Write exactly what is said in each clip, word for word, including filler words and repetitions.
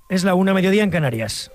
Es la una, mediodía en Canarias.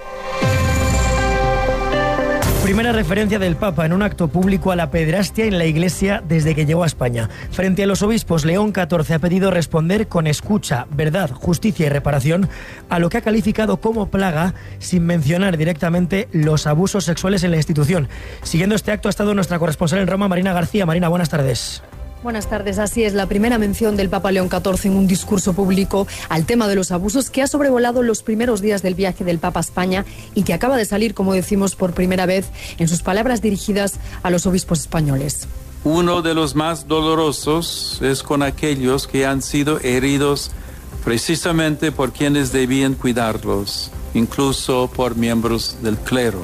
Primera referencia del Papa en un acto público a la pederastia en la Iglesia desde que llegó a España. Frente a los obispos, León catorce ha pedido responder con escucha, verdad, justicia y reparación a lo que ha calificado como plaga, sin mencionar directamente los abusos sexuales en la institución. Siguiendo este acto ha estado nuestra corresponsal en Roma, Marina García. Marina, buenas tardes. Buenas tardes. Así es, la primera mención del Papa León catorce en un discurso público al tema de los abusos que ha sobrevolado los primeros días del viaje del Papa a España y que acaba de salir, como decimos, por primera vez en sus palabras dirigidas a los obispos españoles. Uno de los más dolorosos es con aquellos que han sido heridos precisamente por quienes debían cuidarlos, incluso por miembros del clero.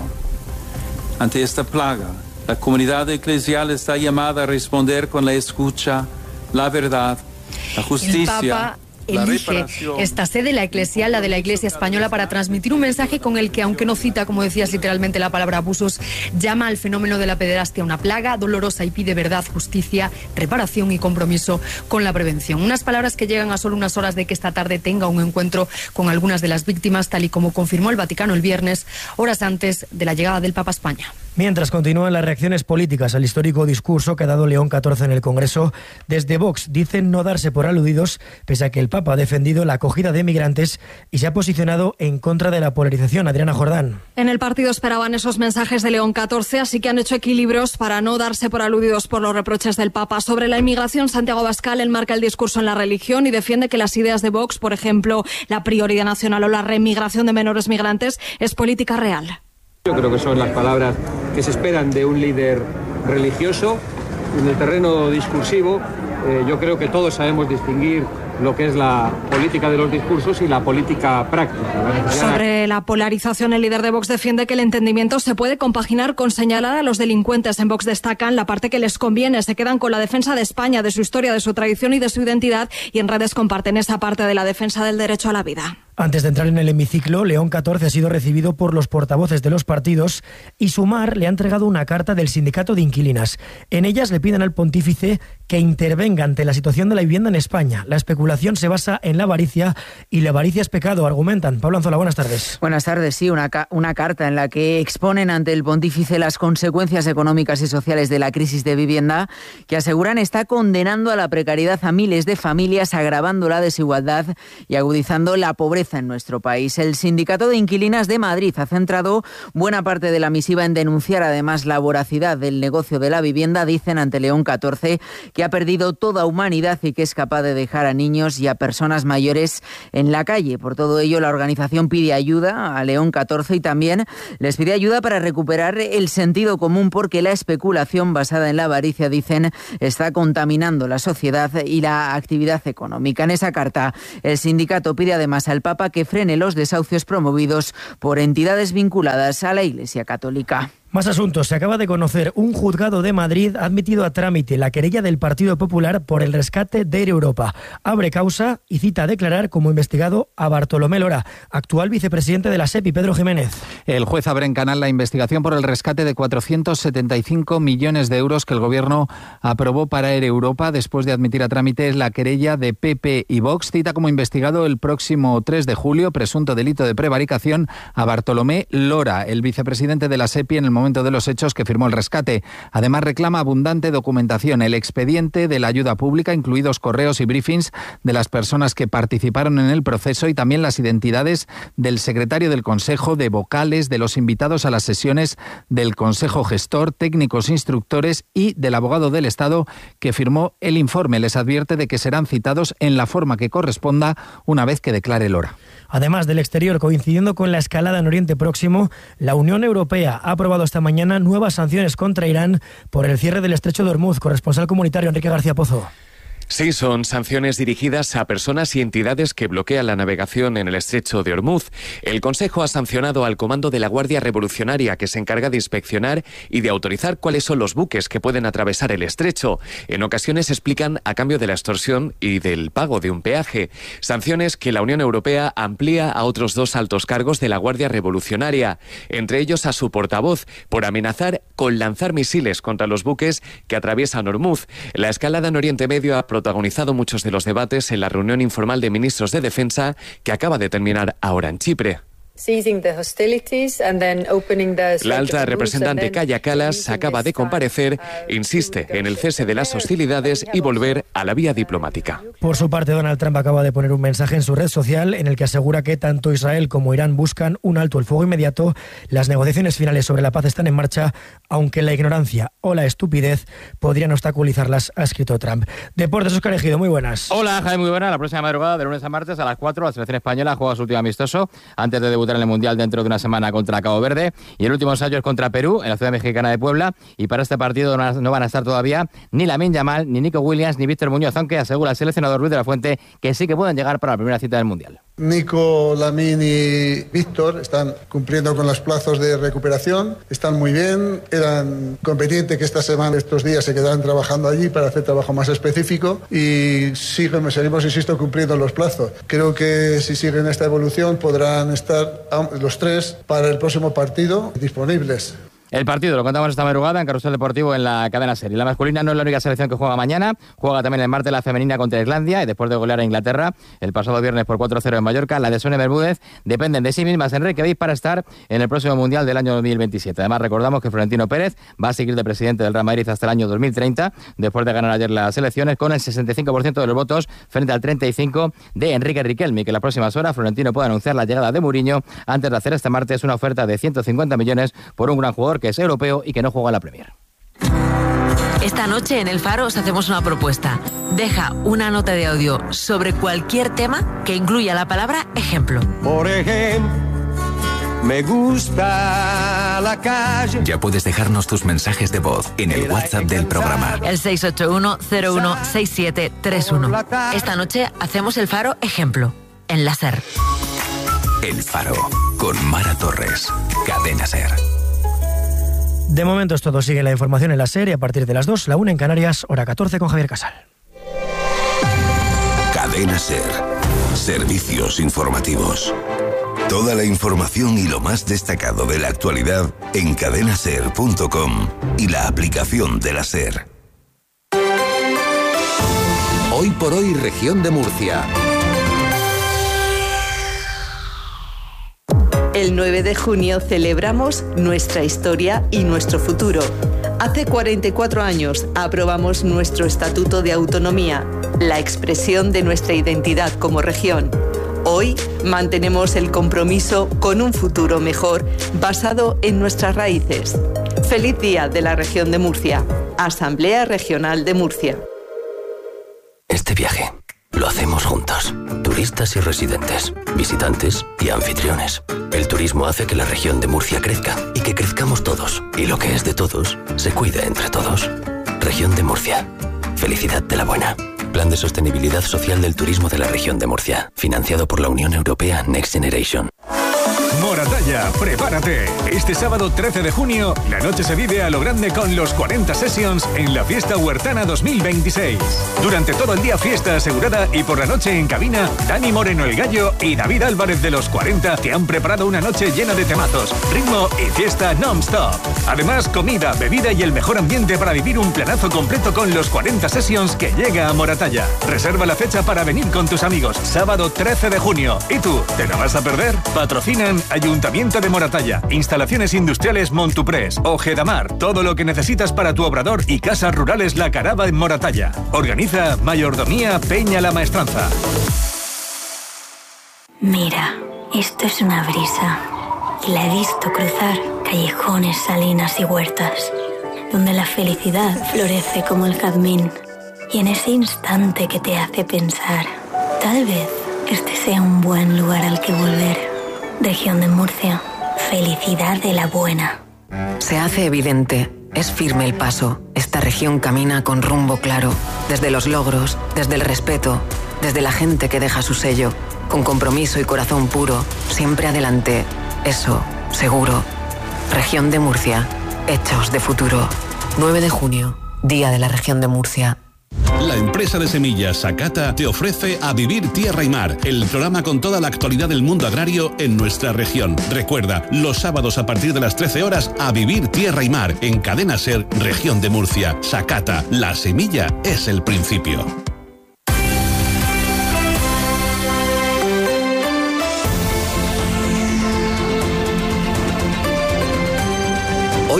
Ante esta plaga, la comunidad eclesial está llamada a responder con la escucha, la verdad, la justicia. El Papa elige esta sede, la eclesial, la de la Iglesia Española, para transmitir un mensaje con el que, aunque no cita, como decías, literalmente la palabra abusos, llama al fenómeno de la pederastia una plaga dolorosa y pide verdad, justicia, reparación y compromiso con la prevención. Unas palabras que llegan a solo unas horas de que esta tarde tenga un encuentro con algunas de las víctimas, tal y como confirmó el Vaticano el viernes, horas antes de la llegada del Papa a España. Mientras continúan las reacciones políticas al histórico discurso que ha dado León catorce en el Congreso, desde Vox dicen no darse por aludidos, pese a que el Papa ha defendido la acogida de migrantes y se ha posicionado en contra de la polarización. Adriana Jordán. En el partido esperaban esos mensajes de León catorce, así que han hecho equilibrios para no darse por aludidos por los reproches del Papa. Sobre la inmigración, Santiago Abascal enmarca el discurso en la religión y defiende que las ideas de Vox, por ejemplo, la prioridad nacional o la remigración de menores migrantes, es política real. Yo creo que son las palabras que se esperan de un líder religioso. En el terreno discursivo, eh, yo creo que todos sabemos distinguir lo que es la política de los discursos y la política práctica. Sobre la polarización, el líder de Vox defiende que el entendimiento se puede compaginar con señalar a los delincuentes. En Vox destacan la parte que les conviene, se quedan con la defensa de España, de su historia, de su tradición y de su identidad, y en redes comparten esa parte de la defensa del derecho a la vida. Antes de entrar en el hemiciclo, León catorce ha sido recibido por los portavoces de los partidos y Sumar le ha entregado una carta del sindicato de inquilinas. En ellas le piden al pontífice que intervenga ante la situación de la vivienda en España. La especulación se basa en la avaricia y la avaricia es pecado, argumentan. Pablo Anzola, buenas tardes. Buenas tardes, sí, una, ca- una carta en la que exponen ante el pontífice las consecuencias económicas y sociales de la crisis de vivienda, que aseguran está condenando a la precariedad a miles de familias, agravando la desigualdad y agudizando la pobreza en nuestro país. El Sindicato de Inquilinas de Madrid ha centrado buena parte de la misiva en denunciar además la voracidad del negocio de la vivienda. Dicen ante León catorce que ha perdido toda humanidad y que es capaz de dejar a niños y a personas mayores en la calle. Por todo ello, la organización pide ayuda a León catorce y también les pide ayuda para recuperar el sentido común, porque la especulación basada en la avaricia, dicen, está contaminando la sociedad y la actividad económica. En esa carta, el sindicato pide además al Papa que frene los desahucios promovidos por entidades vinculadas a la Iglesia Católica. Más asuntos. Se acaba de conocer. Un juzgado de Madrid ha admitido a trámite la querella del Partido Popular por el rescate de Air Europa. Abre causa y cita a declarar como investigado a Bartolomé Lora, actual vicepresidente de la SEPI. Pedro Jiménez. El juez abre en canal la investigación por el rescate de cuatrocientos setenta y cinco millones de euros que el Gobierno aprobó para Air Europa después de admitir a trámite la querella de P P y Vox. Cita como investigado el próximo tres de julio, presunto delito de prevaricación, a Bartolomé Lora, el vicepresidente de la SEPI en el momento de los hechos que firmó el rescate. Además, reclama abundante documentación, el expediente de la ayuda pública, incluidos correos y briefings de las personas que participaron en el proceso y también las identidades del secretario del Consejo, de vocales, de los invitados a las sesiones del Consejo Gestor, técnicos instructores y del abogado del Estado que firmó el informe. Les advierte de que serán citados en la forma que corresponda una vez que declare Lora. Además del exterior, coincidiendo con la escalada en Oriente Próximo, la Unión Europea ha aprobado esta mañana nuevas sanciones contra Irán por el cierre del estrecho de Hormuz. Corresponsal comunitario Enrique García Pozo. Sí, son sanciones dirigidas a personas y entidades que bloquean la navegación en el estrecho de Hormuz. El Consejo ha sancionado al Comando de la Guardia Revolucionaria, que se encarga de inspeccionar y de autorizar cuáles son los buques que pueden atravesar el estrecho. En ocasiones explican a cambio de la extorsión y del pago de un peaje. Sanciones que la Unión Europea amplía a otros dos altos cargos de la Guardia Revolucionaria, entre ellos a su portavoz, por amenazar con lanzar misiles contra los buques que atraviesan Hormuz. La escalada en Oriente Medio ha protagonizado muchos de los debates en la reunión informal de ministros de Defensa que acaba de terminar ahora en Chipre. La alta representante Kaja Kallas acaba de comparecer, insiste en el cese de las hostilidades y volver a la vía diplomática. Por su parte, Donald Trump acaba de poner un mensaje en su red social en el que asegura que tanto Israel como Irán buscan un alto el fuego inmediato. Las negociaciones finales sobre la paz están en marcha, aunque la ignorancia o la estupidez podrían obstaculizarlas, ha escrito Trump. Deportes, Óscar Ejido, muy buenas. Hola, Jaime, muy buenas. La próxima madrugada, de lunes a martes a las cuatro, la selección española juega su último amistoso antes de debutar en el Mundial dentro de una semana contra Cabo Verde, y el último ensayo es contra Perú en la ciudad mexicana de Puebla, y para este partido no van a estar todavía ni Lamine Yamal, ni Nico Williams, ni Víctor Muñoz, aunque asegura el seleccionador Luis de la Fuente que sí que pueden llegar para la primera cita del Mundial. Nico, Lamine y Víctor están cumpliendo con los plazos de recuperación, están muy bien, eran competentes que esta semana, estos días se quedarán trabajando allí para hacer trabajo más específico, y siguen, seguimos, insisto, cumpliendo los plazos. Creo que si siguen esta evolución podrán estar los tres para el próximo partido disponibles. El partido lo contamos esta madrugada en Carrusel Deportivo en la cadena SER. La masculina no es la única selección que juega mañana. Juega también el martes la femenina contra Islandia, y después de golear a Inglaterra el pasado viernes por cuatro cero en Mallorca, la de Sonia Bermúdez dependen de sí mismas, Enrique Viz, para estar en el próximo Mundial del año dos mil veintisiete. Además, recordamos que Florentino Pérez va a seguir de presidente del Real Madrid hasta el año dos mil treinta, después de ganar ayer las elecciones con el sesenta y cinco por ciento de los votos frente al treinta y cinco por ciento de Enrique Riquelme, que en las próximas horas Florentino puede anunciar la llegada de Mourinho antes de hacer este martes una oferta de ciento cincuenta millones por un gran jugador que es europeo y que no juega en la Premier. Esta noche en El Faro os hacemos una propuesta. Deja una nota de audio sobre cualquier tema que incluya la palabra ejemplo. Por ejemplo, me gusta la calle. Ya puedes dejarnos tus mensajes de voz en el WhatsApp del programa. El seis ocho uno cero uno seis siete tres uno. Esta noche hacemos El Faro ejemplo en la SER. El Faro con Mara Torres. Cadena SER. De momento es todo. Sigue la información en la SER y a partir de las dos, la una en Canarias, hora catorce con Javier Casal. Cadena SER. Servicios informativos. Toda la información y lo más destacado de la actualidad en cadena ser punto com y la aplicación de la SER. Hoy por hoy, región de Murcia. El nueve de junio celebramos nuestra historia y nuestro futuro. Hace cuarenta y cuatro años aprobamos nuestro Estatuto de Autonomía, la expresión de nuestra identidad como región. Hoy mantenemos el compromiso con un futuro mejor basado en nuestras raíces. Feliz Día de la Región de Murcia. Asamblea Regional de Murcia. Este viaje lo hacemos juntos. Turistas y residentes, visitantes y anfitriones. El turismo hace que la región de Murcia crezca y que crezcamos todos. Y lo que es de todos, se cuida entre todos. Región de Murcia. Felicidad de la buena. Plan de Sostenibilidad Social del Turismo de la Región de Murcia. Financiado por la Unión Europea Next Generation. Moratalla, prepárate. Este sábado trece de junio, la noche se vive a lo grande con los cuarenta Sessions en la Fiesta Huertana dos mil veintiséis. Durante todo el día fiesta asegurada y por la noche en cabina, Dani Moreno el Gallo y David Álvarez de los cuarenta te han preparado una noche llena de temazos, ritmo y fiesta non-stop. Además, comida, bebida y el mejor ambiente para vivir un planazo completo con los cuarenta Sessions que llega a Moratalla. Reserva la fecha para venir con tus amigos. Sábado trece de junio. ¿Y tú? ¿Te la vas a perder? Patrocinan Ayuntamiento de Moratalla, Instalaciones Industriales Montuprés, Ojedamar, todo lo que necesitas para tu obrador y casas rurales La Caraba en Moratalla. Organiza Mayordomía Peña La Maestranza. Mira, esto es una brisa y la he visto cruzar callejones, salinas y huertas, donde la felicidad florece como el jazmín. Y en ese instante que te hace pensar, tal vez este sea un buen lugar al que volver. Región de Murcia, felicidad de la buena. Se hace evidente, es firme el paso. Esta región camina con rumbo claro, desde los logros, desde el respeto, desde la gente que deja su sello, con compromiso y corazón puro, siempre adelante. Eso, seguro. Región de Murcia, hechos de futuro. nueve de junio, Día de la Región de Murcia. La empresa de semillas Sakata te ofrece A Vivir Tierra y Mar, el programa con toda la actualidad del mundo agrario en nuestra región. Recuerda, los sábados a partir de las trece horas, A Vivir Tierra y Mar, en Cadena SER, Región de Murcia. Sakata, la semilla es el principio.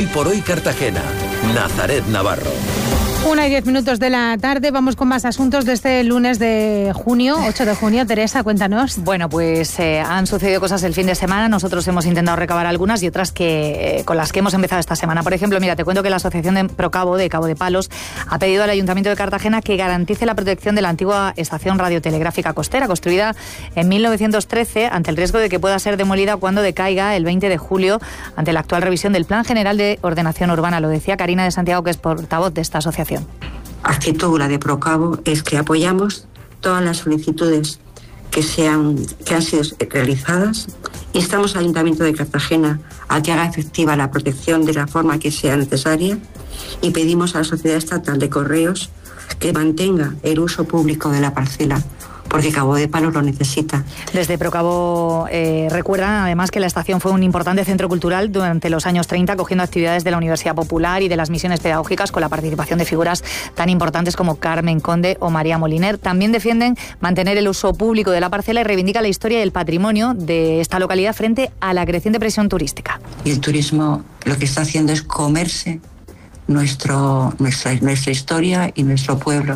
Hoy por hoy Cartagena. Nazaret Navarro. Una y diez minutos de la tarde, vamos con más asuntos de este lunes de junio, ocho de junio. Teresa, cuéntanos. Bueno, pues eh, han sucedido cosas el fin de semana, nosotros hemos intentado recabar algunas y otras que eh, con las que hemos empezado esta semana. Por ejemplo, mira, te cuento que la Asociación de Procabo de Cabo de Palos ha pedido al Ayuntamiento de Cartagena que garantice la protección de la antigua estación radiotelegráfica costera, construida en mil novecientos trece, ante el riesgo de que pueda ser demolida cuando decaiga el veinte de julio, ante la actual revisión del Plan General de Ordenación Urbana. Lo decía Karina de Santiago, que es portavoz de esta asociación. Actitud, la de Procabo, es que apoyamos todas las solicitudes que, sean, que han sido realizadas. Instamos al Ayuntamiento de Cartagena a que haga efectiva la protección de la forma que sea necesaria y pedimos a la Sociedad Estatal de Correos que mantenga el uso público de la parcela, porque Cabo de Palos lo necesita. Desde Procabo eh, recuerdan además que la estación fue un importante centro cultural durante los años treinta, acogiendo actividades de la Universidad Popular y de las misiones pedagógicas con la participación de figuras tan importantes como Carmen Conde o María Moliner. También defienden mantener el uso público de la parcela y reivindican la historia y el patrimonio de esta localidad frente a la creciente presión turística. Y el turismo lo que está haciendo es comerse nuestro, nuestra, nuestra historia y nuestro pueblo.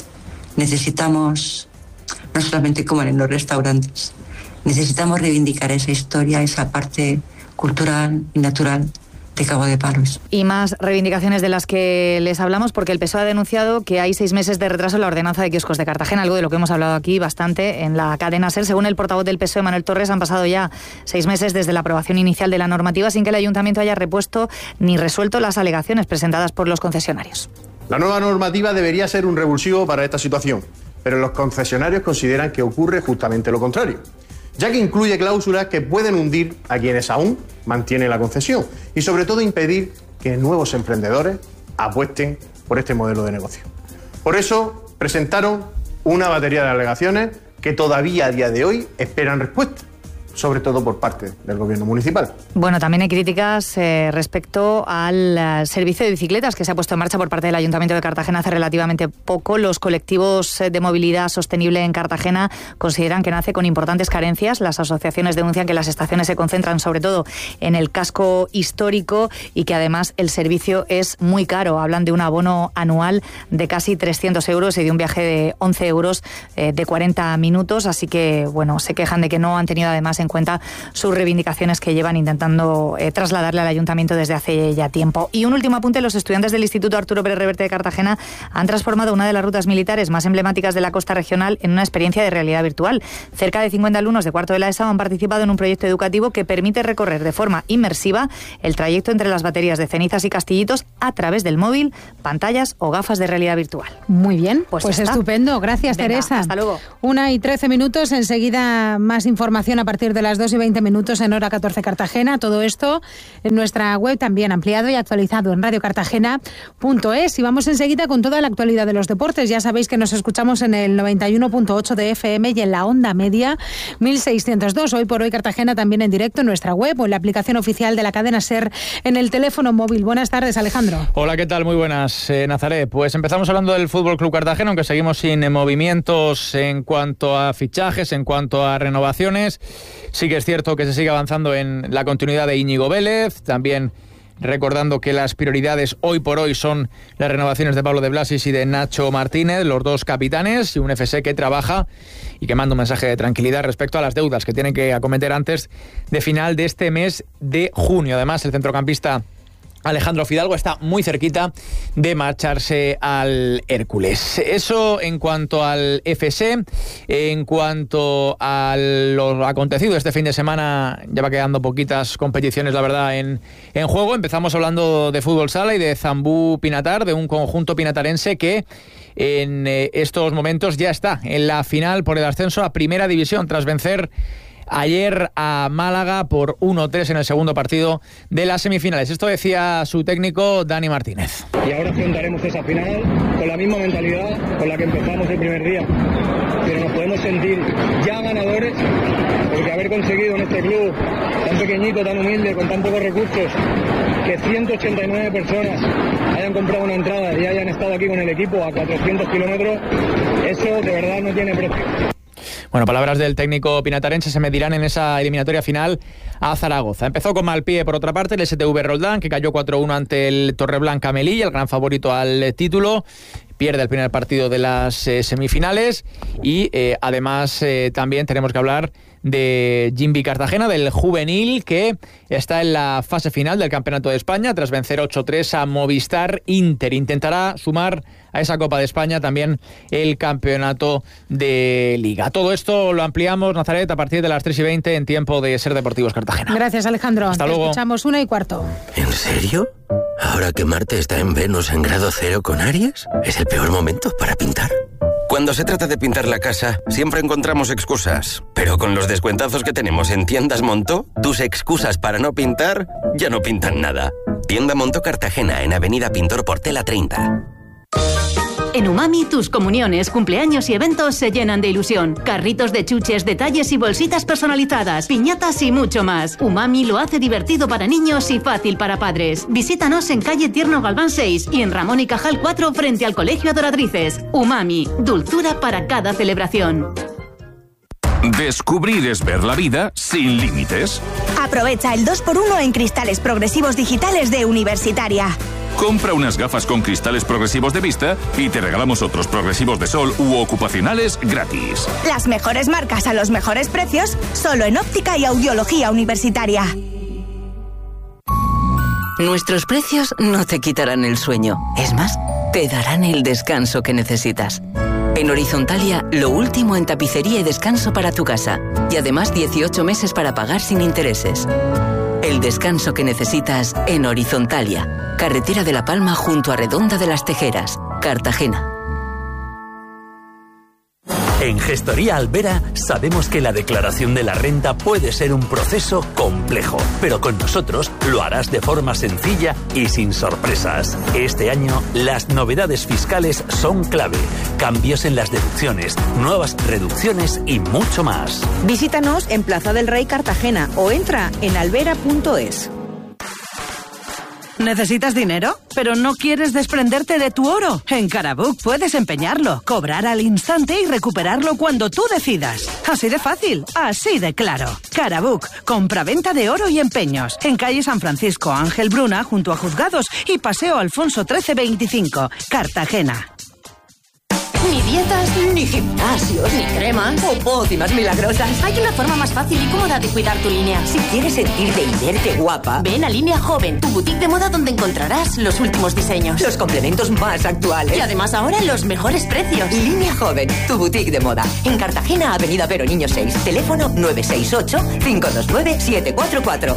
Necesitamos no solamente comer en los restaurantes. Necesitamos reivindicar esa historia, esa parte cultural y natural de Cabo de Palos. Y más reivindicaciones de las que les hablamos, porque el P S O E ha denunciado que hay seis meses de retraso en la ordenanza de kioscos de Cartagena, algo de lo que hemos hablado aquí bastante en la cadena SER. Según el portavoz del P S O E, Manuel Torres, han pasado ya seis meses desde la aprobación inicial de la normativa sin que el Ayuntamiento haya repuesto ni resuelto las alegaciones presentadas por los concesionarios. La nueva normativa debería ser un revulsivo para esta situación, pero los concesionarios consideran que ocurre justamente lo contrario, ya que incluye cláusulas que pueden hundir a quienes aún mantienen la concesión y sobre todo impedir que nuevos emprendedores apuesten por este modelo de negocio. Por eso presentaron una batería de alegaciones que todavía a día de hoy esperan respuesta, sobre todo por parte del gobierno municipal. Bueno, también hay críticas eh, respecto al uh, servicio de bicicletas que se ha puesto en marcha por parte del Ayuntamiento de Cartagena hace relativamente poco. Los colectivos de movilidad sostenible en Cartagena consideran que nace con importantes carencias. Las asociaciones denuncian que las estaciones se concentran sobre todo en el casco histórico y que además el servicio es muy caro. Hablan de un abono anual de casi trescientos euros y de un viaje de once euros eh, de cuarenta minutos. Así que, bueno, se quejan de que no han tenido además en cuenta sus reivindicaciones que llevan intentando eh, trasladarle al Ayuntamiento desde hace ya tiempo. Y un último apunte, los estudiantes del Instituto Arturo Pérez Reverte de Cartagena han transformado una de las rutas militares más emblemáticas de la costa regional en una experiencia de realidad virtual. Cerca de cincuenta alumnos de cuarto de la ESO han participado en un proyecto educativo que permite recorrer de forma inmersiva el trayecto entre las baterías de Cenizas y Castillitos a través del móvil, pantallas o gafas de realidad virtual. Muy bien, pues, pues estupendo. Gracias, Venga, Teresa. Hasta luego. Una y trece minutos, enseguida más información a partir de las dos y veinte minutos en Hora catorce Cartagena. Todo esto en nuestra web también ampliado y actualizado en radio cartagena punto es. Y vamos enseguida con toda la actualidad de los deportes. Ya sabéis que nos escuchamos en el noventa y uno punto ocho de F M y en la onda media mil seiscientos dos. Hoy por hoy Cartagena también en directo en nuestra web o en la aplicación oficial de la cadena SER en el teléfono móvil. Buenas tardes, Alejandro. Hola, ¿qué tal? Muy buenas, eh, Nazaret. Pues empezamos hablando del Fútbol Club Cartagena, aunque seguimos sin eh, movimientos en cuanto a fichajes, en cuanto a renovaciones. Sí que es cierto que se sigue avanzando en la continuidad de Íñigo Vélez, también recordando que las prioridades hoy por hoy son las renovaciones de Pablo de Blasis y de Nacho Martínez, los dos capitanes, y un F S que trabaja y que manda un mensaje de tranquilidad respecto a las deudas que tienen que acometer antes de final de este mes de junio. Además, el centrocampista Alejandro Fidalgo está muy cerquita de marcharse al Hércules. Eso en cuanto al F S. En cuanto a lo acontecido este fin de semana, ya va quedando poquitas competiciones, la verdad, en, en juego. Empezamos hablando de fútbol sala y de Zambú Pinatar, de un conjunto pinatarense que en eh, estos momentos ya está en la final por el ascenso a Primera División, tras vencer ayer a Málaga por uno tres en el segundo partido de las semifinales. Esto decía su técnico Dani Martínez. Y ahora afrontaremos esa final con la misma mentalidad con la que empezamos el primer día. Pero nos podemos sentir ya ganadores, porque haber conseguido en este club tan pequeñito, tan humilde, con tan pocos recursos, que ciento ochenta y nueve personas hayan comprado una entrada y hayan estado aquí con el equipo a cuatrocientos kilómetros, eso de verdad no tiene precio. Bueno, palabras del técnico pinatarense se medirán en esa eliminatoria final a Zaragoza. Empezó con mal pie, por otra parte, el S T V Roldán, que cayó cuatro uno ante el Torreblanca Melilla, el gran favorito al título. Pierde el primer partido de las eh, semifinales y eh, además eh, también tenemos que hablar de Jimby Cartagena, del juvenil, que está en la fase final del Campeonato de España tras vencer ocho tres a Movistar Inter. Intentará sumar a esa Copa de España también el Campeonato de Liga. Todo esto lo ampliamos, Nazaret, a partir de las tres y veinte en Tiempo de Ser Deportivos Cartagena. Gracias, Alejandro. Hasta Te luego. Escuchamos una y cuarto. ¿En serio? ¿Ahora que Marte está en Venus en grado cero con Aries? ¿Es el peor momento para pintar? Cuando se trata de pintar la casa, siempre encontramos excusas. Pero con los descuentazos que tenemos en Tiendas Montó, tus excusas para no pintar ya no pintan nada. Tienda Montó Cartagena, en Avenida Pintor Portela treinta. En Umami, tus comuniones, cumpleaños y eventos se llenan de ilusión. Carritos de chuches, detalles y bolsitas personalizadas, piñatas y mucho más. Umami lo hace divertido para niños y fácil para padres. Visítanos en calle Tierno Galván seis y en Ramón y Cajal cuatro frente al Colegio Adoradrices. Umami, dulzura para cada celebración. Descubrir es ver la vida sin límites. Aprovecha el dos por uno en cristales progresivos digitales de Universitaria. Compra unas gafas con cristales progresivos de vista y te regalamos otros progresivos de sol u ocupacionales gratis. Las mejores marcas a los mejores precios, solo en óptica y audiología Universitaria. Nuestros precios no te quitarán el sueño. Es más, te darán el descanso que necesitas. En Horizontalia, lo último en tapicería y descanso para tu casa. Y además dieciocho meses para pagar sin intereses. El descanso que necesitas en Horizontalia. Carretera de La Palma junto a Redonda de las Tejeras, Cartagena. En Gestoría Albera sabemos que la declaración de la renta puede ser un proceso complejo, pero con nosotros lo harás de forma sencilla y sin sorpresas. Este año las novedades fiscales son clave, cambios en las deducciones, nuevas reducciones y mucho más. Visítanos en Plaza del Rey Cartagena o entra en albera punto es. ¿Necesitas dinero? ¿Pero no quieres desprenderte de tu oro? En Carabook puedes empeñarlo, cobrar al instante y recuperarlo cuando tú decidas. Así de fácil, así de claro. Carabook, compra-venta de oro y empeños. En calle San Francisco Ángel Bruna, junto a Juzgados, y Paseo Alfonso trece veinticinco, Cartagena. Ni dietas, ni gimnasios, ni cremas o pócimas milagrosas. Hay una forma más fácil y cómoda de cuidar tu línea. Si quieres sentirte y verte guapa, ven a Línea Joven, tu boutique de moda donde encontrarás los últimos diseños, los complementos más actuales y además ahora los mejores precios. Línea Joven, tu boutique de moda. En Cartagena, Avenida Pero Niño seis, teléfono nueve seis ocho, cinco dos nueve, siete cuatro cuatro.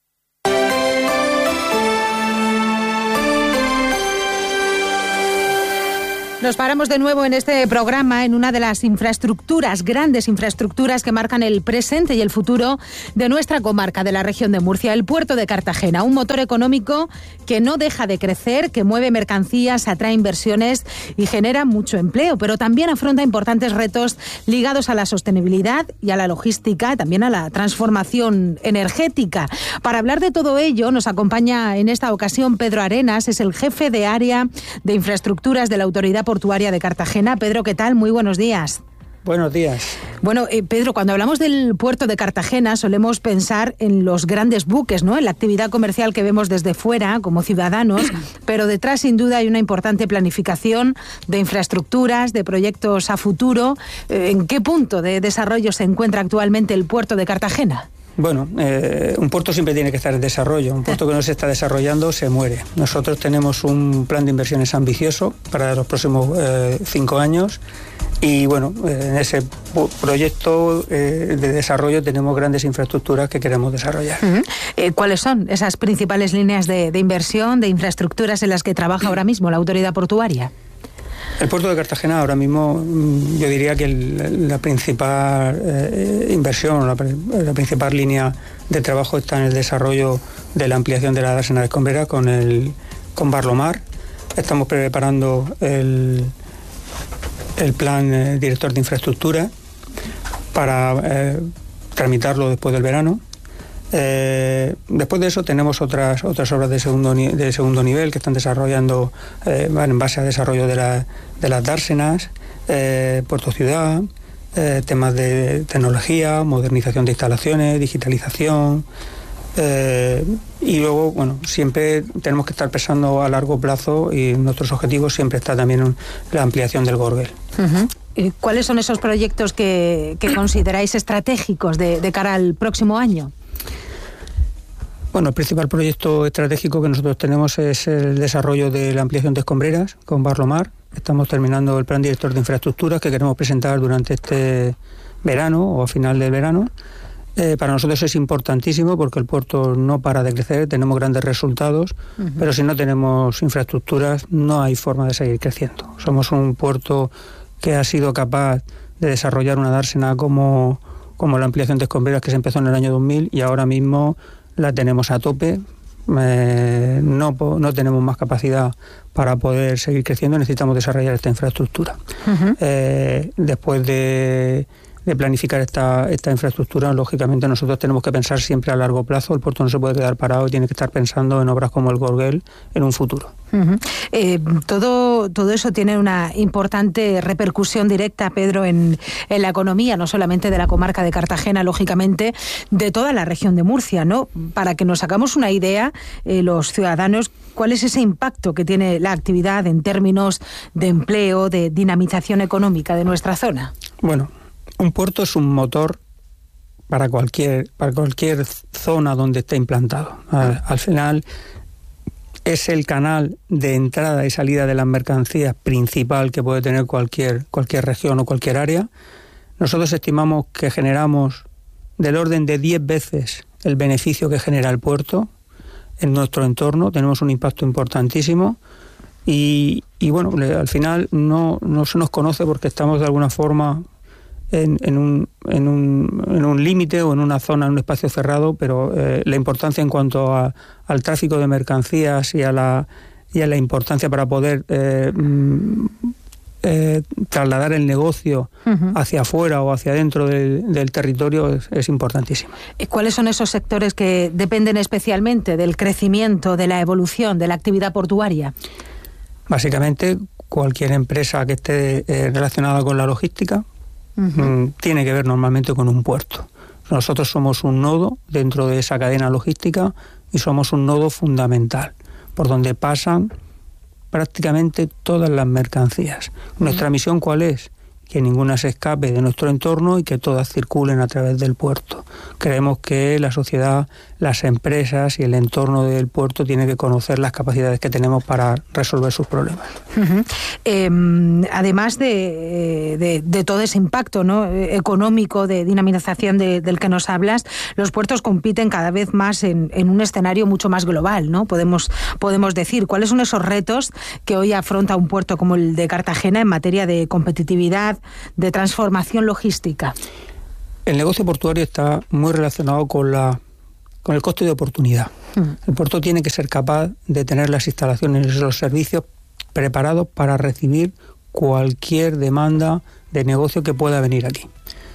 Nos paramos de nuevo en este programa en una de las infraestructuras, grandes infraestructuras que marcan el presente y el futuro de nuestra comarca de la región de Murcia, el puerto de Cartagena, un motor económico que no deja de crecer, que mueve mercancías, atrae inversiones y genera mucho empleo, pero también afronta importantes retos ligados a la sostenibilidad y a la logística, también a la transformación energética. Para hablar de todo ello nos acompaña en esta ocasión Pedro Arenas, es el jefe de área de infraestructuras de la Autoridad Portuaria de Cartagena. Pedro, ¿qué tal? Muy buenos días. Buenos días. Bueno, eh, Pedro, cuando hablamos del puerto de Cartagena solemos pensar en los grandes buques, ¿no? En la actividad comercial que vemos desde fuera como ciudadanos, pero detrás sin duda hay una importante planificación de infraestructuras, de proyectos a futuro. Eh, ¿En qué punto de desarrollo se encuentra actualmente el puerto de Cartagena? Bueno, eh, un puerto siempre tiene que estar en desarrollo. Un puerto que no se está desarrollando se muere. Nosotros tenemos un plan de inversiones ambicioso para los próximos eh, cinco años y bueno, eh, en ese proyecto eh, de desarrollo tenemos grandes infraestructuras que queremos desarrollar. Uh-huh. eh, ¿Cuáles son esas principales líneas de, de inversión, de infraestructuras en las que trabaja ahora mismo la Autoridad Portuaria? El puerto de Cartagena ahora mismo, yo diría que el, la principal eh, inversión, la, la principal línea de trabajo está en el desarrollo de la ampliación de la dársena de Escombrera con el con Barlomar. Estamos preparando el, el plan eh, director de infraestructura para eh, tramitarlo después del verano. Eh, después de eso tenemos otras otras obras de segundo de segundo nivel que están desarrollando eh, van en base a desarrollo de, la, de las dársenas, eh, Puerto Ciudad, eh, temas de tecnología, modernización de instalaciones, digitalización. Eh, y luego, bueno, siempre tenemos que estar pensando a largo plazo y nuestros objetivos siempre está también la ampliación del Gorgel. Uh-huh. ¿Cuáles son esos proyectos que, que consideráis estratégicos de, de cara al próximo año? Bueno, el principal proyecto estratégico que nosotros tenemos es el desarrollo de la ampliación de escombreras con Barlomar. Estamos terminando el plan director de infraestructuras que queremos presentar durante este verano o a final del verano. Eh, para nosotros es importantísimo porque el puerto no para de crecer, tenemos grandes resultados, uh-huh. pero si no tenemos infraestructuras no hay forma de seguir creciendo. Somos un puerto que ha sido capaz de desarrollar una dársena como, como la ampliación de escombreras que se empezó en el año dos mil y ahora mismo la tenemos a tope. Eh, no, no tenemos más capacidad para poder seguir creciendo, necesitamos desarrollar esta infraestructura. Uh-huh. Eh, después de... de planificar esta, esta infraestructura, lógicamente nosotros tenemos que pensar siempre a largo plazo. El puerto no se puede quedar parado y tiene que estar pensando en obras como el Gorgel en un futuro. Uh-huh. Eh, todo, todo eso tiene una importante repercusión directa, Pedro, en, en la economía, no solamente de la comarca de Cartagena, lógicamente, de toda la región de Murcia, ¿no? Para que nos hagamos una idea, eh, los ciudadanos, ¿cuál es ese impacto que tiene la actividad en términos de empleo, de dinamización económica de nuestra zona? Bueno, un puerto es un motor para cualquier, para cualquier zona donde esté implantado. Al, al final es el canal de entrada y salida de las mercancías principal que puede tener cualquier, cualquier región o cualquier área. Nosotros estimamos que generamos del orden de diez veces el beneficio que genera el puerto en nuestro entorno. Tenemos un impacto importantísimo. Y, y bueno, al final no, no se nos conoce porque estamos de alguna forma En, en un, en un, en un límite o en una zona, en un espacio cerrado, pero eh, la importancia en cuanto a, al tráfico de mercancías y a la, y a la importancia para poder eh, eh, trasladar el negocio uh-huh. hacia afuera o hacia dentro del, del territorio es, es importantísima. ¿Y cuáles son esos sectores que dependen especialmente del crecimiento, de la evolución, de la actividad portuaria? Básicamente, cualquier empresa que esté eh, relacionada con la logística, Uh-huh. tiene que ver normalmente con un puerto. Nosotros somos un nodo dentro de esa cadena logística y somos un nodo fundamental por donde pasan prácticamente todas las mercancías. Uh-huh. ¿Nuestra misión cuál es? Que ninguna se escape de nuestro entorno y que todas circulen a través del puerto. Creemos que la sociedad, las empresas y el entorno del puerto tienen que conocer las capacidades que tenemos para resolver sus problemas. Uh-huh. Eh, además de, de, de todo ese impacto, ¿no?, económico, de dinamización de, del que nos hablas, los puertos compiten cada vez más en, en un escenario mucho más global, ¿no? Podemos, podemos decir, ¿cuáles son esos retos que hoy afronta un puerto como el de Cartagena en materia de competitividad, de transformación logística? El negocio portuario está muy relacionado con la con el coste de oportunidad. Hmm. El puerto tiene que ser capaz de tener las instalaciones y los servicios preparados para recibir cualquier demanda de negocio que pueda venir aquí.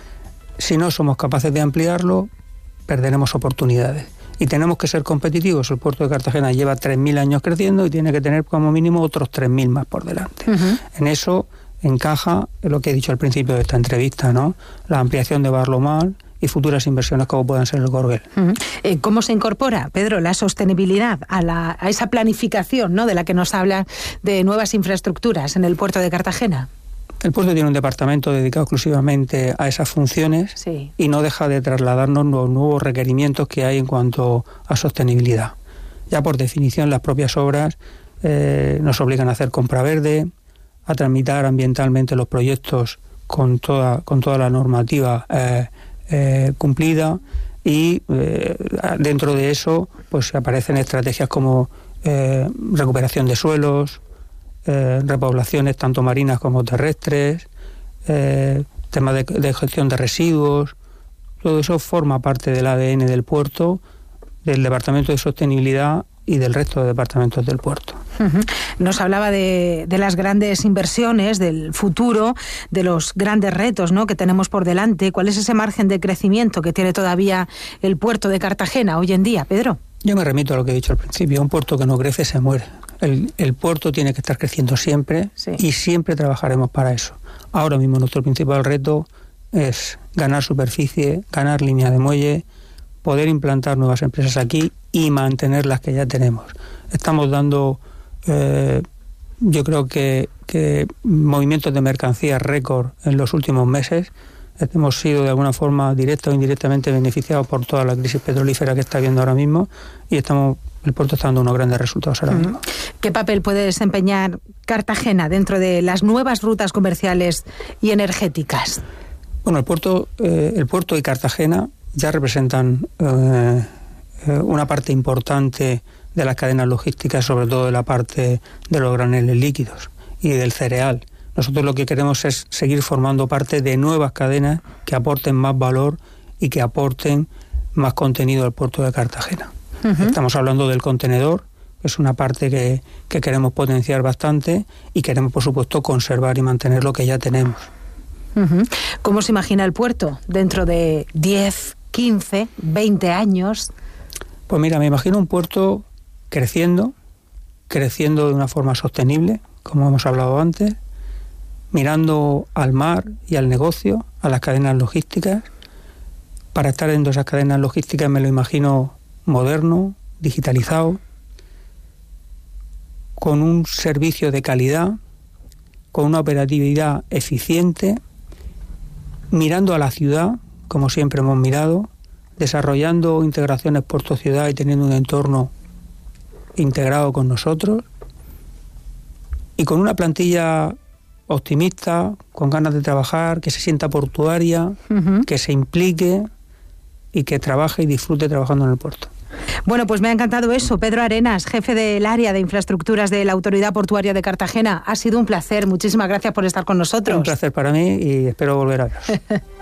Si no somos capaces de ampliarlo, perderemos oportunidades. Y tenemos que ser competitivos. El puerto de Cartagena lleva tres mil años creciendo y tiene que tener como mínimo otros tres mil más por delante. Uh-huh. En eso encaja lo que he dicho al principio de esta entrevista, ¿no? La ampliación de Barlomar y futuras inversiones como puedan ser el Gorgel. Uh-huh. Eh, ¿Cómo se incorpora, Pedro, la sostenibilidad a, la, a esa planificación, ¿no?, de la que nos habla, de nuevas infraestructuras en el puerto de Cartagena? El puerto tiene un departamento dedicado exclusivamente a esas funciones, sí, y no deja de trasladarnos los nuevos requerimientos que hay en cuanto a sostenibilidad. Ya por definición las propias obras eh, nos obligan a hacer compra verde, a tramitar ambientalmente los proyectos con toda, con toda la normativa eh, eh, cumplida y eh, dentro de eso pues aparecen estrategias como eh, recuperación de suelos, eh, repoblaciones tanto marinas como terrestres, eh, temas de, de gestión de residuos. Todo eso forma parte del A D N del puerto, del Departamento de Sostenibilidad y del resto de departamentos del puerto. Uh-huh. Nos hablaba de, de las grandes inversiones, del futuro, de los grandes retos, ¿no?, que tenemos por delante. ¿Cuál es ese margen de crecimiento que tiene todavía el puerto de Cartagena hoy en día, Pedro? Yo me remito a lo que he dicho al principio. Un puerto que no crece se muere. El, el puerto tiene que estar creciendo siempre, sí, y siempre trabajaremos para eso. Ahora mismo nuestro principal reto es ganar superficie, ganar línea de muelle, poder implantar nuevas empresas aquí y mantener las que ya tenemos. Estamos dando, eh, yo creo que, que movimientos de mercancías récord en los últimos meses. Hemos sido de alguna forma directa o indirectamente beneficiados por toda la crisis petrolífera que está habiendo ahora mismo y estamos, el puerto está dando unos grandes resultados ahora mismo. ¿Qué papel puede desempeñar Cartagena dentro de las nuevas rutas comerciales y energéticas? Bueno, el puerto, eh, el puerto y Cartagena ya representan eh, una parte importante de las cadenas logísticas, sobre todo de la parte de los graneles líquidos y del cereal. Nosotros lo que queremos es seguir formando parte de nuevas cadenas que aporten más valor y que aporten más contenido al puerto de Cartagena. Uh-huh. Estamos hablando del contenedor, que es una parte que, que queremos potenciar bastante y queremos, por supuesto, conservar y mantener lo que ya tenemos. Uh-huh. ¿Cómo se imagina el puerto dentro de diez, quince, veinte años? Pues mira, me imagino un puerto creciendo, creciendo de una forma sostenible, como hemos hablado antes, mirando al mar y al negocio, a las cadenas logísticas. Para estar dentro de esas cadenas logísticas me lo imagino moderno, digitalizado, con un servicio de calidad, con una operatividad eficiente, mirando a la ciudad, como siempre hemos mirado, desarrollando integraciones puerto-ciudad y teniendo un entorno integrado con nosotros, y con una plantilla optimista, con ganas de trabajar, que se sienta portuaria, uh-huh. que se implique y que trabaje y disfrute trabajando en el puerto. Bueno, pues me ha encantado eso. Pedro Arenas, jefe del área de infraestructuras de la Autoridad Portuaria de Cartagena. Ha sido un placer. Muchísimas gracias por estar con nosotros. Un placer para mí y espero volver a veros.